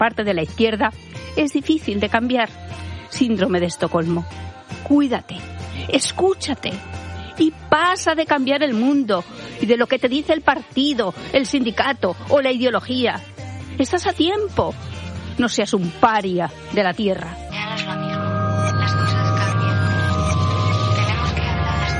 parte de la izquierda es difícil de cambiar. Síndrome de Estocolmo. Cuídate, escúchate y pasa de cambiar el mundo y de lo que te dice el partido, el sindicato o la ideología. Estás a tiempo. No seas un paria de la tierra.